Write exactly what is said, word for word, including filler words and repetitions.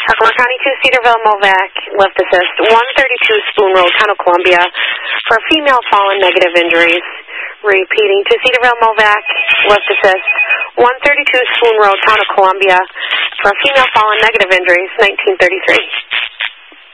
Parkland County two, Cedarville, Movac, lift assist, one thirty-two Spoon Road, Town of Columbia, for a female fallen, negative injuries. Repeating, to Cedarville, Movac, lift assist, one thirty-two Spoon Road, Town of Columbia, for a female fallen, negative injuries, nineteen thirty-three.